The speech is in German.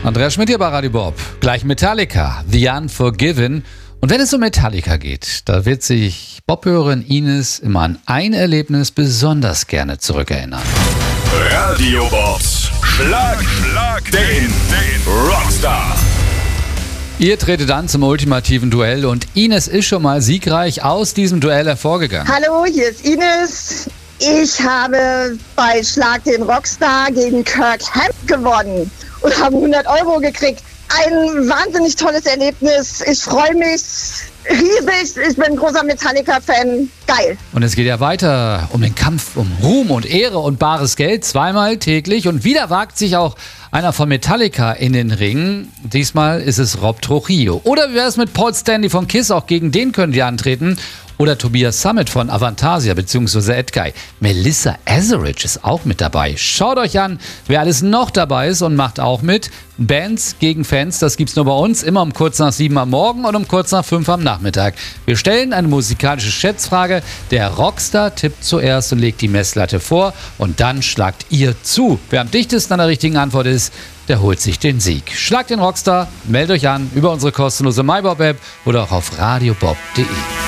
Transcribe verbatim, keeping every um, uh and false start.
Andreas Schmidt hier bei Radio Bob. Gleich Metallica, The Unforgiven. Und wenn es um Metallica geht, da wird sich Bob-Hörerin Ines immer an ein Erlebnis besonders gerne zurückerinnern. Radio Bob. Schlag, Schlag den, den Rockstar. Ihr tretet an zum ultimativen Duell und Ines ist schon mal siegreich aus diesem Duell hervorgegangen. Hallo, hier ist Ines. Ich habe bei Schlag den Rockstar gegen Kirk Hammett gewonnen und habe hundert Euro gekriegt. Ein wahnsinnig tolles Erlebnis. Ich freue mich riesig. Ich bin ein großer Metallica-Fan. Geil. Und es geht ja weiter um den Kampf um Ruhm und Ehre und bares Geld. Zweimal täglich. Und wieder wagt sich auch einer von Metallica in den Ring. Diesmal ist es Rob Trujillo. Oder wie wäre es mit Paul Stanley von Kiss? Auch gegen den können die antreten. Oder Tobias Sammet von Avantasia bzw. Edguy. Melissa Etheridge ist auch mit dabei. Schaut euch an, wer alles noch dabei ist und macht auch mit. Bands gegen Fans, das gibt's nur bei uns. Immer um kurz nach sieben am Morgen und um kurz nach fünf am Nachmittag. Wir stellen eine musikalische Schätzfrage. Der Rockstar tippt zuerst und legt die Messlatte vor. Und dann schlagt ihr zu. Wer am dichtesten an der richtigen Antwort ist, der holt sich den Sieg. Schlagt den Rockstar, meldet euch an über unsere kostenlose MyBob-App oder auch auf radiobob punkt de.